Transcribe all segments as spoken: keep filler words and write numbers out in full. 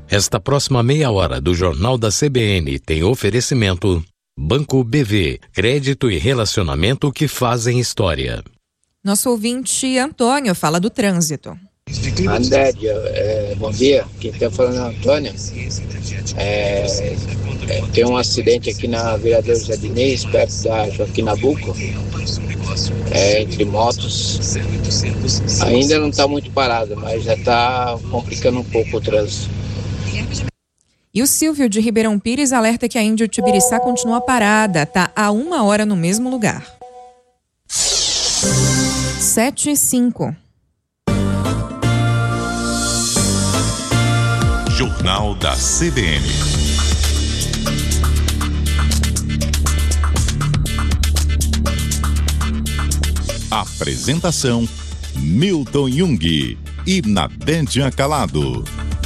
Esta próxima meia hora do Jornal da C B N tem oferecimento Banco B V, crédito e relacionamento que fazem história. Nosso ouvinte Antônio fala do trânsito. Andédia, é, bom dia, quem está falando é Antônio. É, é, tem um acidente aqui na Vereador Jardinês, perto da Joaquim Nabuco, é, entre motos. Ainda não está muito parado, mas já está complicando um pouco o trânsito. E o Silvio de Ribeirão Pires alerta que a Índio Tibiriçá continua parada, está há uma hora no mesmo lugar. sete e cinco. Jornal da C B N. Apresentação: Milton Jung e Nadédia Calado.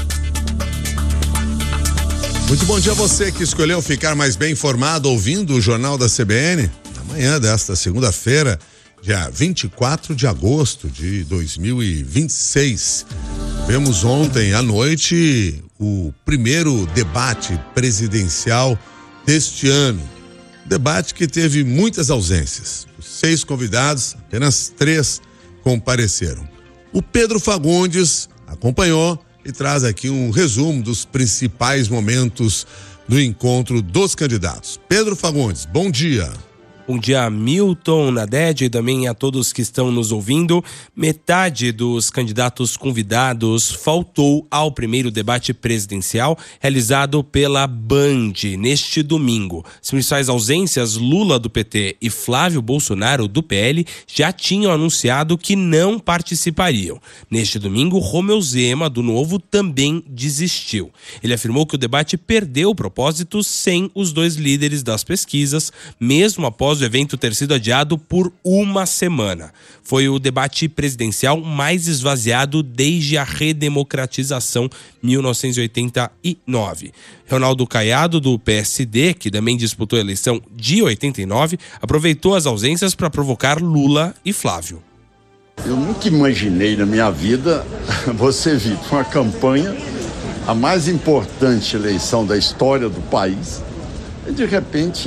Muito bom dia a você que escolheu ficar mais bem informado ouvindo o Jornal da C B N. Na manhã desta segunda-feira, dia vinte e quatro de agosto de dois mil e vinte e seis. Tivemos ontem à noite o primeiro debate presidencial deste ano. Debate que teve muitas ausências. Os seis convidados, apenas três compareceram. O Pedro Fagundes acompanhou e traz aqui um resumo dos principais momentos do encontro dos candidatos. Pedro Fagundes, bom dia. Bom dia, Milton, Nadédia e também a todos que estão nos ouvindo. Metade dos candidatos convidados faltou ao primeiro debate presidencial realizado pela Band neste domingo. As principais ausências, Lula do P T e Flávio Bolsonaro do P L, já tinham anunciado que não participariam. Neste domingo, Romeu Zema do Novo também desistiu. Ele afirmou que o debate perdeu o propósito sem os dois líderes das pesquisas, mesmo após o evento ter sido adiado por uma semana. Foi o debate presidencial mais esvaziado desde a redemocratização mil novecentos e oitenta e nove. Ronaldo Caiado, do P S D, que também disputou a eleição de oitenta e nove, aproveitou as ausências para provocar Lula e Flávio. Eu nunca imaginei na minha vida você vir para uma campanha, a mais importante eleição da história do país, e de repente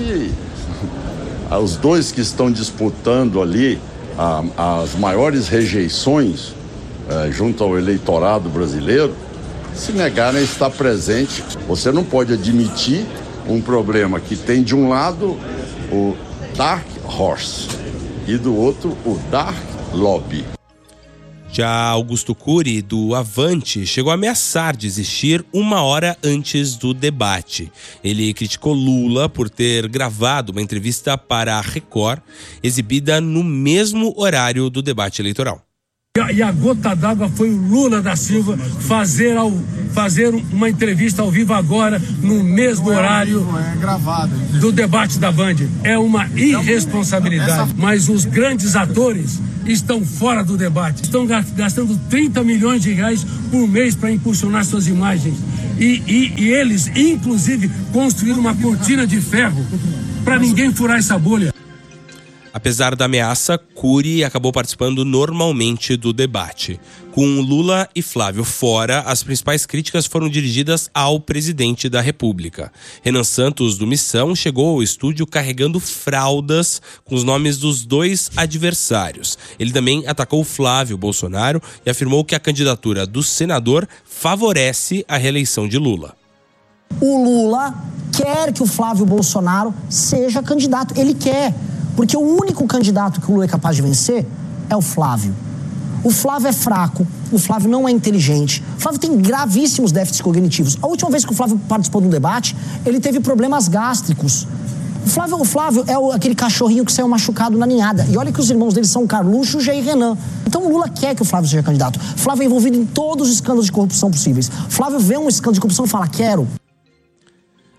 os dois que estão disputando ali a, as maiores rejeições eh, junto ao eleitorado brasileiro se negarem a estar presente. Você não pode admitir um problema que tem de um lado o Dark Horse e do outro o Dark Lobby. Já Augusto Cury, do Avante, chegou a ameaçar desistir uma hora antes do debate. Ele criticou Lula por ter gravado uma entrevista para a Record, exibida no mesmo horário do debate eleitoral. E a gota d'água foi o Lula da Silva fazer, ao, fazer uma entrevista ao vivo agora, no mesmo horário do debate da Band. É uma irresponsabilidade. Mas os grandes atores estão fora do debate. Estão gastando trinta milhões de reais por mês para impulsionar suas imagens. E, e, e eles, inclusive, construíram uma cortina de ferro para ninguém furar essa bolha. Apesar da ameaça, Cury acabou participando normalmente do debate. Com Lula e Flávio fora, as principais críticas foram dirigidas ao presidente da República. Renan Santos, do Missão, chegou ao estúdio carregando fraldas com os nomes dos dois adversários. Ele também atacou Flávio Bolsonaro e afirmou que a candidatura do senador favorece a reeleição de Lula. O Lula quer que o Flávio Bolsonaro seja candidato. Ele quer. Porque o único candidato que o Lula é capaz de vencer é o Flávio. O Flávio é fraco, o Flávio não é inteligente, o Flávio tem gravíssimos déficits cognitivos. A última vez que o Flávio participou de um debate, ele teve problemas gástricos. O Flávio, o Flávio é o, aquele cachorrinho que saiu machucado na ninhada. E olha que os irmãos dele são Carluxo, Jair e Renan. Então o Lula quer que o Flávio seja candidato. O Flávio é envolvido em todos os escândalos de corrupção possíveis. O Flávio vê um escândalo de corrupção e fala, quero.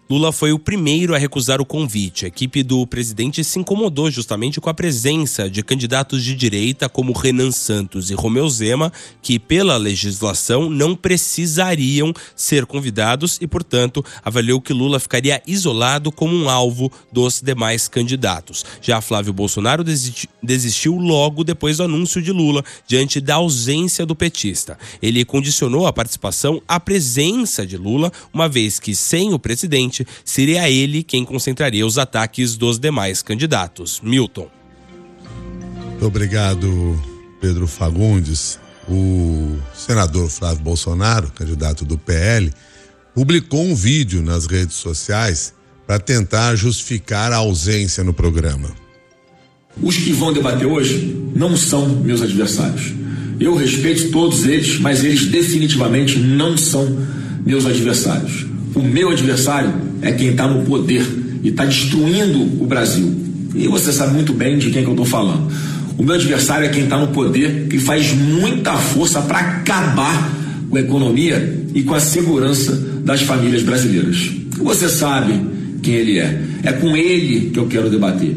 Lula foi o primeiro a recusar o convite. A equipe do presidente se incomodou justamente com a presença de candidatos de direita como Renan Santos e Romeu Zema, que pela legislação não precisariam ser convidados e, portanto, avaliou que Lula ficaria isolado como um alvo dos demais candidatos. Já Flávio Bolsonaro desistiu logo depois do anúncio de Lula, diante da ausência do petista. Ele condicionou a participação à presença de Lula, uma vez que, sem o presidente, seria ele quem concentraria os ataques dos demais candidatos. Milton. Muito obrigado, Pedro Fagundes. O senador Flávio Bolsonaro, candidato do P L, publicou um vídeo nas redes sociais para tentar justificar a ausência no programa. Os que vão debater hoje não são meus adversários. Eu respeito todos eles, mas eles definitivamente não são meus adversários. O meu adversário é quem está no poder e está destruindo o Brasil. E você sabe muito bem de quem que eu estou falando. O meu adversário é quem está no poder e faz muita força para acabar com a economia e com a segurança das famílias brasileiras. Você sabe quem ele é. É com ele que eu quero debater.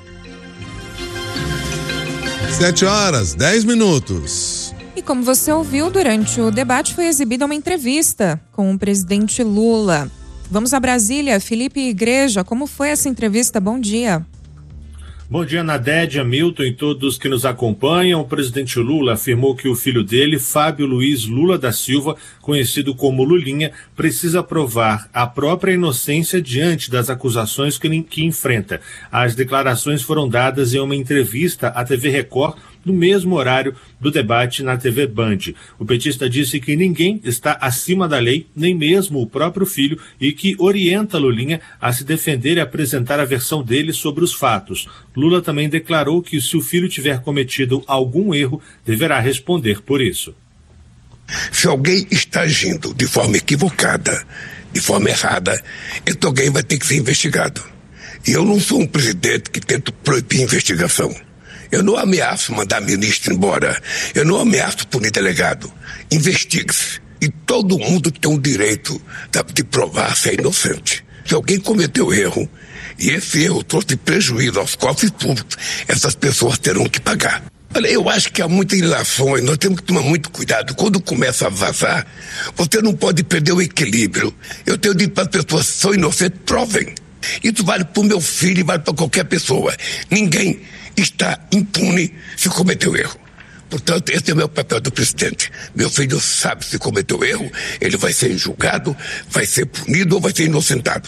Sete horas, dez minutos. E como você ouviu, durante o debate foi exibida uma entrevista com o presidente Lula. Vamos a Brasília. Felipe Igreja, como foi essa entrevista? Bom dia. Bom dia, Nadédia, Milton e todos que nos acompanham. O presidente Lula afirmou que o filho dele, Fábio Luiz Lula da Silva, conhecido como Lulinha, precisa provar a própria inocência diante das acusações que, que enfrenta. As declarações foram dadas em uma entrevista à T V Record, no mesmo horário do debate na T V Band. O petista disse que ninguém está acima da lei, nem mesmo o próprio filho, e que orienta Lulinha a se defender e apresentar a versão dele sobre os fatos. Lula também declarou que, se o filho tiver cometido algum erro, deverá responder por isso. Se alguém está agindo de forma equivocada, de forma errada, então alguém vai ter que ser investigado. E eu não sou um presidente que tenta proibir investigação. Eu não ameaço mandar ministro embora. Eu não ameaço punir delegado. Investigue-se. E todo mundo tem o direito de provar se é inocente. Se alguém cometeu erro, e esse erro trouxe prejuízo aos cofres públicos, essas pessoas terão que pagar. Olha, eu acho que há muitas ilações, nós temos que tomar muito cuidado. Quando começa a vazar, você não pode perder o equilíbrio. Eu tenho dito para as pessoas que são inocentes, provem. Isso vale para o meu filho e vale para qualquer pessoa. Ninguém está impune se cometeu erro. Portanto, esse é o meu papel do presidente. Meu filho sabe se cometeu erro, ele vai ser julgado, vai ser punido ou vai ser inocentado.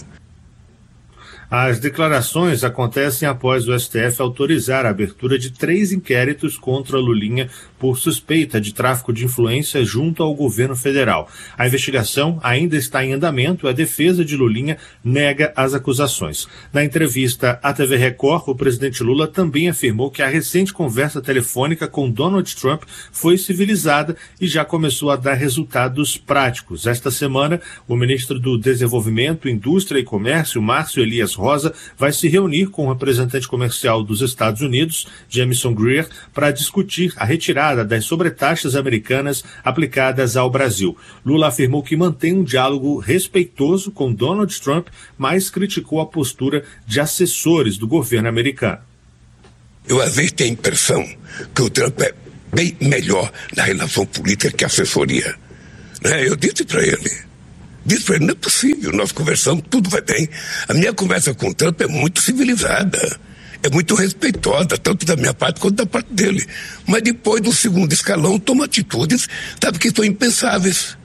As declarações acontecem após o S T F autorizar a abertura de três inquéritos contra Lulinha por suspeita de tráfico de influência junto ao governo federal. A investigação ainda está em andamento e a defesa de Lulinha nega as acusações. Na entrevista à T V Record, o presidente Lula também afirmou que a recente conversa telefônica com Donald Trump foi civilizada e já começou a dar resultados práticos. Esta semana, o ministro do Desenvolvimento, Indústria e Comércio, Márcio Elias Rosa, vai se reunir com o representante comercial dos Estados Unidos, Jamieson Greer, para discutir a retirada das sobretaxas americanas aplicadas ao Brasil. Lula afirmou que mantém um diálogo respeitoso com Donald Trump, mas criticou a postura de assessores do governo americano. Eu às vezes tenho a impressão que o Trump é bem melhor na relação política que a assessoria. Né? Eu disse para ele, disse para ele, não é possível, nós conversamos, tudo vai bem. A minha conversa com o Trump é muito civilizada, é muito respeitosa, tanto da minha parte quanto da parte dele. Mas depois do segundo escalão, toma atitudes, sabe, que são impensáveis.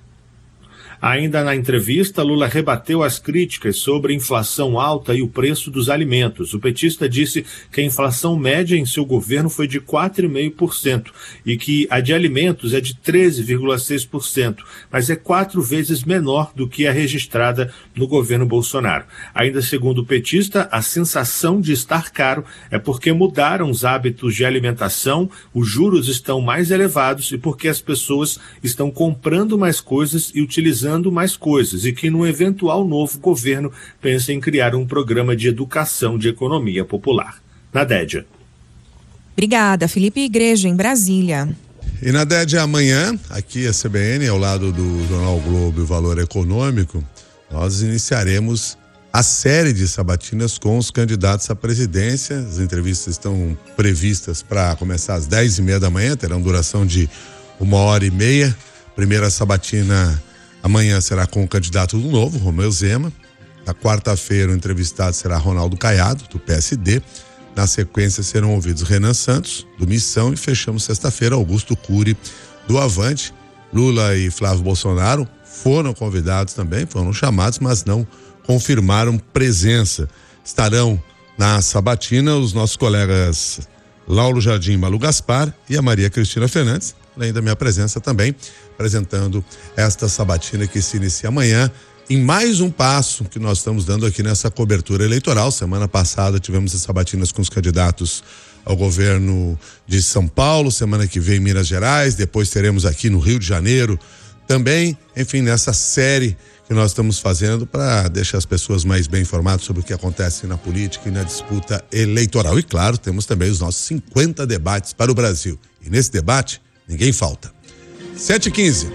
Ainda na entrevista, Lula rebateu as críticas sobre inflação alta e o preço dos alimentos. O petista disse que a inflação média em seu governo foi de quatro vírgula cinco por cento e que a de alimentos é de treze vírgula seis por cento, mas é quatro vezes menor do que a registrada no governo Bolsonaro. Ainda segundo o petista, a sensação de estar caro é porque mudaram os hábitos de alimentação, os juros estão mais elevados e porque as pessoas estão comprando mais coisas e utilizando mais coisas, e que num eventual novo governo pensa em criar um programa de educação de economia popular. Nadédia. Obrigada, Felipe Igreja, em Brasília. E Nadédia, amanhã, aqui a C B N, ao lado do Jornal Globo e o Valor Econômico, nós iniciaremos a série de sabatinas com os candidatos à presidência. As entrevistas estão previstas para começar às dez e meia da manhã, terão duração de uma hora e meia. Primeira sabatina amanhã será com o candidato do Novo, Romeu Zema. Na quarta-feira o entrevistado será Ronaldo Caiado, do P S D. Na sequência serão ouvidos Renan Santos, do Missão, e fechamos sexta-feira Augusto Cury, do Avante. Lula e Flávio Bolsonaro foram convidados também, foram chamados, mas não confirmaram presença. Estarão na sabatina os nossos colegas Lauro Jardim e Malu Gaspar e a Maria Cristina Fernandes, além da minha presença também, apresentando esta sabatina que se inicia amanhã, em mais um passo que nós estamos dando aqui nessa cobertura eleitoral. Semana passada tivemos as sabatinas com os candidatos ao governo de São Paulo, semana que vem Minas Gerais, depois teremos aqui no Rio de Janeiro também, enfim, nessa série que nós estamos fazendo para deixar as pessoas mais bem informadas sobre o que acontece na política e na disputa eleitoral. E claro, temos também os nossos cinquenta debates para o Brasil. E nesse debate, ninguém falta. sete e quinze.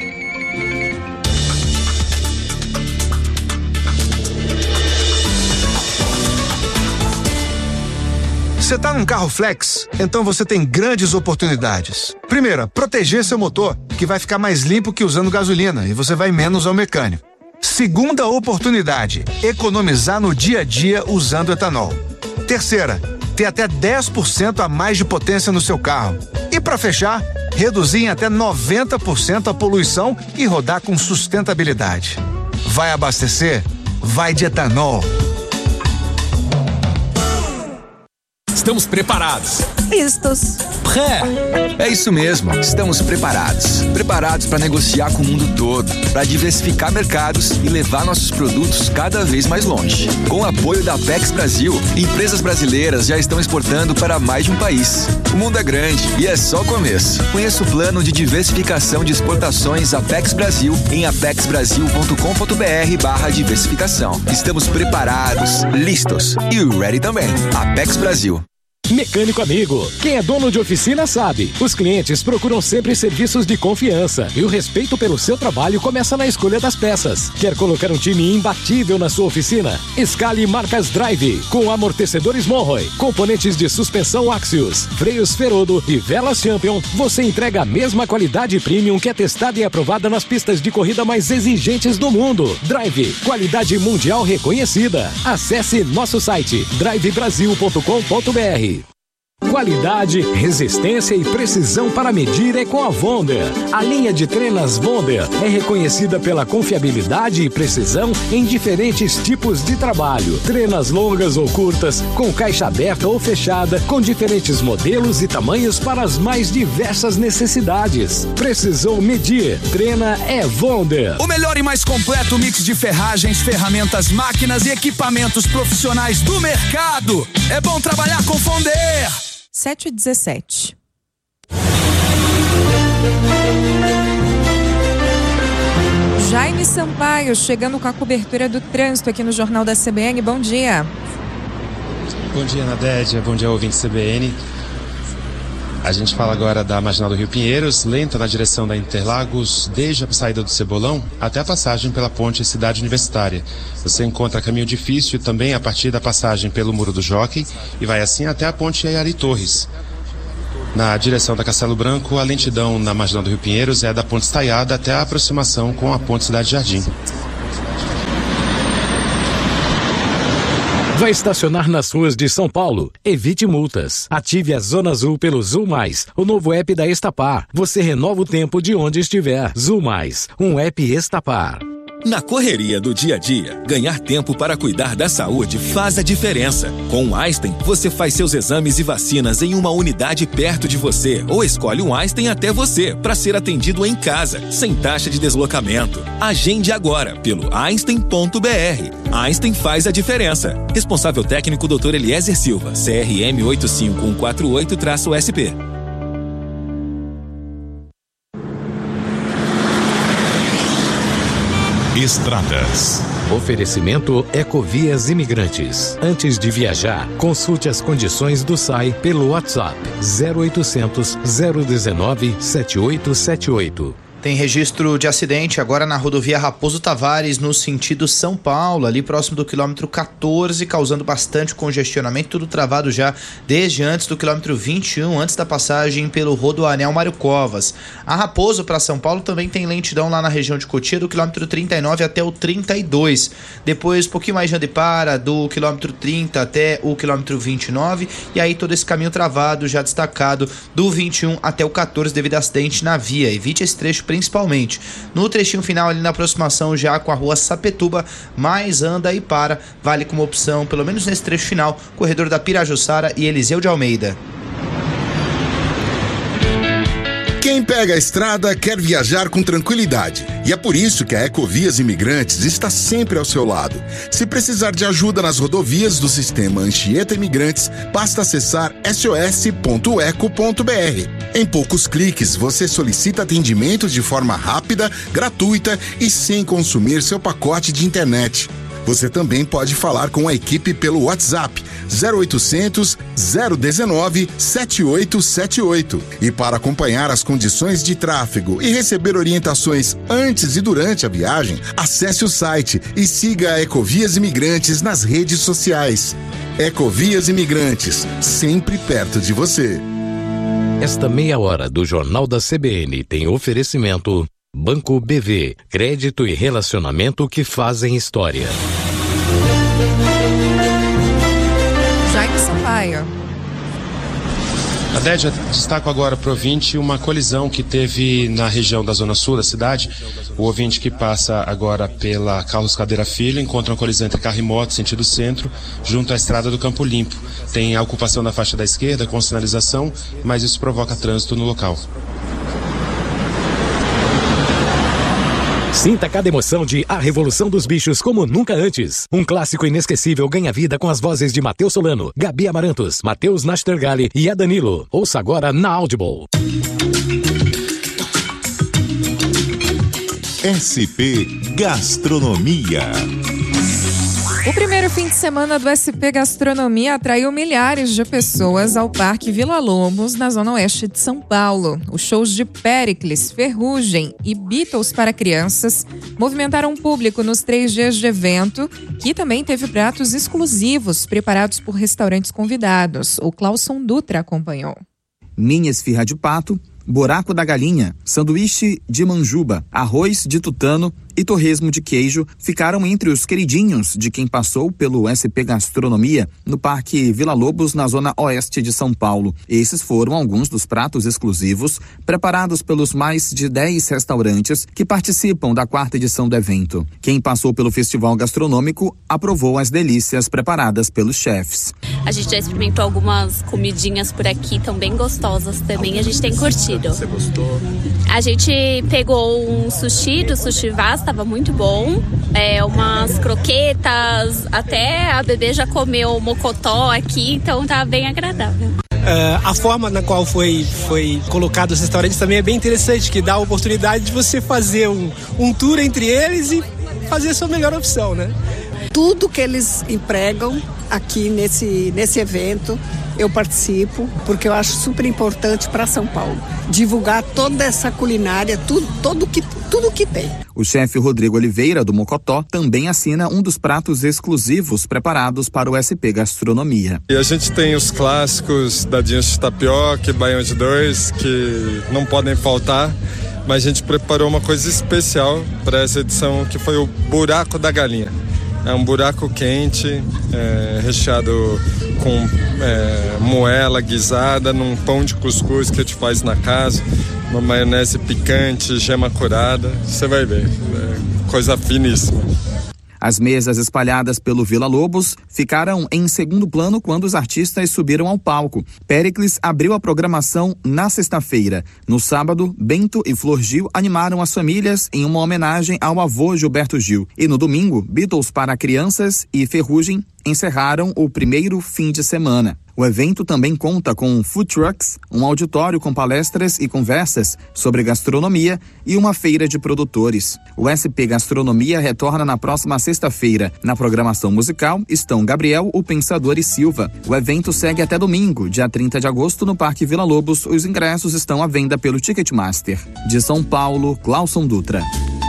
Você tá num carro flex? Então você tem grandes oportunidades. Primeira, proteger seu motor, que vai ficar mais limpo que usando gasolina e você vai menos ao mecânico. Segunda oportunidade, economizar no dia a dia usando etanol. Terceira, ter até dez por cento a mais de potência no seu carro. E para fechar, reduzir em até noventa por cento a poluição e rodar com sustentabilidade. Vai abastecer? Vai de etanol. Estamos preparados. Listos. Pré. É isso mesmo, estamos preparados. Preparados para negociar com o mundo todo, para diversificar mercados e levar nossos produtos cada vez mais longe. Com o apoio da Apex Brasil, empresas brasileiras já estão exportando para mais de um país. O mundo é grande e é só o começo. Conheça o plano de diversificação de exportações Apex Brasil em apex brasil ponto com ponto br barra diversificação. Estamos preparados, listos e ready também. Apex Brasil. Mecânico amigo, quem é dono de oficina sabe, os clientes procuram sempre serviços de confiança e o respeito pelo seu trabalho começa na escolha das peças. Quer colocar um time imbatível na sua oficina? Escale marcas Drive, com amortecedores Monroe, componentes de suspensão Axios, freios Ferodo e velas Champion. Você entrega a mesma qualidade premium que é testada e aprovada nas pistas de corrida mais exigentes do mundo. Drive, qualidade mundial reconhecida. Acesse nosso site drive brasil ponto com ponto br. Qualidade, resistência e precisão para medir é com a Wonder. A linha de trenas Wonder é reconhecida pela confiabilidade e precisão em diferentes tipos de trabalho. Trenas longas ou curtas, com caixa aberta ou fechada, com diferentes modelos e tamanhos para as mais diversas necessidades. Precisou medir, treina é Wonder. O melhor e mais completo mix de ferragens, ferramentas, máquinas e equipamentos profissionais do mercado. É bom trabalhar com Wonder. sete e dezessete. Jaime Sampaio chegando com a cobertura do trânsito aqui no Jornal da C B N. Bom dia. Bom dia, Nadédia. Bom dia, ouvinte C B N. A gente fala agora da Marginal do Rio Pinheiros, lenta na direção da Interlagos, desde a saída do Cebolão até a passagem pela ponte Cidade Universitária. Você encontra caminho difícil também a partir da passagem pelo Muro do Jockey e vai assim até a ponte Ayari Torres. Na direção da Castelo Branco, a lentidão na Marginal do Rio Pinheiros é da ponte Estaiada até a aproximação com a ponte Cidade Jardim. Vai estacionar nas ruas de São Paulo? Evite multas. Ative a Zona Azul pelo Zul Mais, o novo app da Estapar. Você renova o tempo de onde estiver. Zul Mais, um app Estapar. Na correria do dia a dia, ganhar tempo para cuidar da saúde faz a diferença. Com o Einstein, você faz seus exames e vacinas em uma unidade perto de você ou escolhe um Einstein até você para ser atendido em casa, sem taxa de deslocamento. Agende agora pelo einstein ponto br. Einstein faz a diferença. Responsável técnico doutor Eliezer Silva, C R M oito cinco um quatro oito S P. Estradas. Oferecimento Ecovias Imigrantes. Antes de viajar, consulte as condições do S A I pelo WhatsApp zero oitocentos, zero dezenove, setenta e oito setenta e oito. Tem registro de acidente agora na rodovia Raposo Tavares, no sentido São Paulo, ali próximo do quilômetro quatorze, causando bastante congestionamento, tudo travado já desde antes do quilômetro vinte e um, antes da passagem pelo Rodoanel Mário Covas. A Raposo para São Paulo também tem lentidão lá na região de Cotia, do quilômetro trinta e nove até o trinta e dois. Depois, um pouquinho mais de Andepara, do quilômetro trinta até o quilômetro vinte e nove, e aí todo esse caminho travado, já destacado, do vinte e um até o quatorze, devido a acidente na via. Evite esse trecho principalmente. No trechinho final, ali na aproximação já com a rua Sapetuba, mais anda e para, vale como opção, pelo menos nesse trecho final, corredor da Pirajussara e Eliseu de Almeida. Quem pega a estrada quer viajar com tranquilidade. E é por isso que a Ecovias Imigrantes está sempre ao seu lado. Se precisar de ajuda nas rodovias do sistema Anchieta Imigrantes, basta acessar s o s ponto eco ponto b r. Em poucos cliques, você solicita atendimento de forma rápida, gratuita e sem consumir seu pacote de internet. Você também pode falar com a equipe pelo WhatsApp zero oitocentos, zero dezenove, setenta e oito setenta e oito. E para acompanhar as condições de tráfego e receber orientações antes e durante a viagem, acesse o site e siga a Ecovias Imigrantes nas redes sociais. Ecovias Imigrantes, sempre perto de você. Esta meia hora do Jornal da C B N tem oferecimento Banco B V, crédito e relacionamento que fazem história. Jaime Sampaio. Adélia, destaco agora para o ouvinte uma colisão que teve na região da zona sul da cidade. O ouvinte que passa agora pela Carlos Cadeira Filho encontra uma colisão entre carro e moto, sentido centro, junto à estrada do Campo Limpo. Tem a ocupação da faixa da esquerda com sinalização, mas isso provoca trânsito no local. Sinta cada emoção de A Revolução dos Bichos como nunca antes. Um clássico inesquecível ganha vida com as vozes de Matheus Solano, Gabi Amarantos, Matheus Nastergalli e a Danilo. Ouça agora na Audible. S P Gastronomia. O primeiro fim de semana do S P Gastronomia atraiu milhares de pessoas ao Parque Vila Lobos, na zona oeste de São Paulo. Os shows de Péricles, Ferrugem e Beatles para crianças movimentaram o público nos três dias de evento, que também teve pratos exclusivos preparados por restaurantes convidados. O Clauson Dutra acompanhou. Minha esfirra de pato, buraco da galinha, sanduíche de manjuba, arroz de tutano e torresmo de queijo ficaram entre os queridinhos de quem passou pelo S P Gastronomia no Parque Vila Lobos, na zona oeste de São Paulo. Esses foram alguns dos pratos exclusivos preparados pelos mais de dez restaurantes que participam da quarta edição do evento. Quem passou pelo festival gastronômico aprovou as delícias preparadas pelos chefes. A gente já experimentou algumas comidinhas por aqui, tão bem gostosas também, a gente tem curtido. Você gostou? A gente pegou um sushi do Sushi Vaz, estava muito bom, é, umas croquetas, até a bebê já comeu mocotó aqui, então tá bem agradável. Uh, a forma na qual foi, foi colocado os restaurantes também é bem interessante, que dá a oportunidade de você fazer um, um tour entre eles e fazer a sua melhor opção, né? Tudo que eles empregam aqui nesse, nesse evento, eu participo, porque eu acho super importante para São Paulo. Divulgar toda essa culinária, tudo, todo que, tudo que tem. O chefe Rodrigo Oliveira, do Mocotó, também assina um dos pratos exclusivos preparados para o S P Gastronomia. E a gente tem os clássicos, dadinhos de tapioca e baião de dois, que não podem faltar. Mas a gente preparou uma coisa especial para essa edição, que foi o buraco da galinha. É um buraco quente, é, recheado com é, moela guisada num pão de cuscuz que a gente faz na casa, uma maionese picante, gema curada, você vai ver, é coisa finíssima. As mesas espalhadas pelo Vila Lobos ficaram em segundo plano quando os artistas subiram ao palco. Péricles abriu a programação na sexta-feira. No sábado, Bento e Flor Gil animaram as famílias em uma homenagem ao avô Gilberto Gil. E no domingo, Beatles para crianças e Ferrugem encerraram o primeiro fim de semana. O evento também conta com food trucks, um auditório com palestras e conversas sobre gastronomia e uma feira de produtores. O S P Gastronomia retorna na próxima sexta-feira. Na programação musical estão Gabriel, o Pensador e Silva. O evento segue até domingo, dia trinta de agosto, no Parque Vila Lobos. Os ingressos estão à venda pelo Ticketmaster. De São Paulo, Clauson Dutra.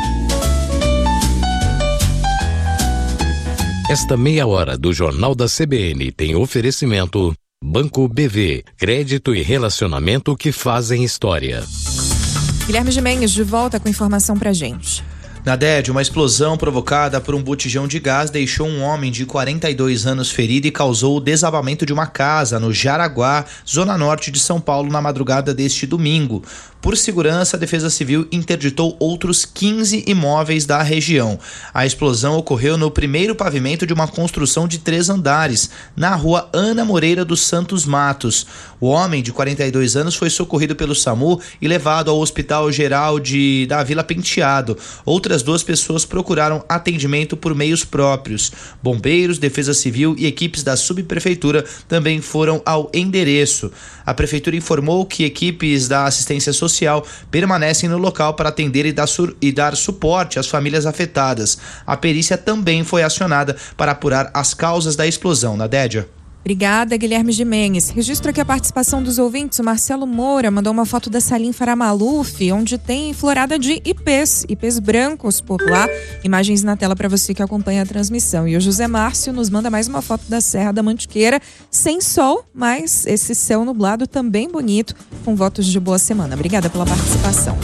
Esta meia hora do Jornal da C B N tem oferecimento Banco B V, crédito e relacionamento que fazem história. Guilherme Gimenez de volta com informação pra gente. Na D E D, uma explosão provocada por um botijão de gás deixou um homem de quarenta e dois anos ferido e causou o desabamento de uma casa no Jaraguá, zona norte de São Paulo, na madrugada deste domingo. Por segurança, a Defesa Civil interditou outros quinze imóveis da região. A explosão ocorreu no primeiro pavimento de uma construção de três andares, na rua Ana Moreira dos Santos Matos. O homem, de quarenta e dois anos, foi socorrido pelo SAMU e levado ao Hospital Geral de, da Vila Penteado. Outras duas pessoas procuraram atendimento por meios próprios. Bombeiros, Defesa Civil e equipes da subprefeitura também foram ao endereço. A prefeitura informou que equipes da assistência social permanecem no local para atender e dar, sur- e dar suporte às famílias afetadas. A perícia também foi acionada para apurar as causas da explosão. Nadédia. Obrigada, Guilherme Gimenez. Registro aqui a participação dos ouvintes. O Marcelo Moura mandou uma foto da Salim Faramaluf, onde tem florada de ipês, ipês brancos por lá. Imagens na tela para você que acompanha a transmissão. E o José Márcio nos manda mais uma foto da Serra da Mantiqueira, sem sol, mas esse céu nublado também bonito, com votos de boa semana. Obrigada pela participação.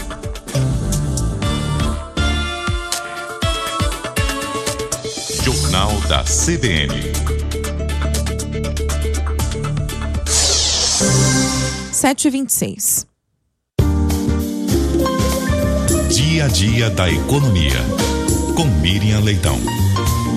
Jornal da C B N. sete e vinte e seis. Dia a dia da economia. Com Miriam Leitão.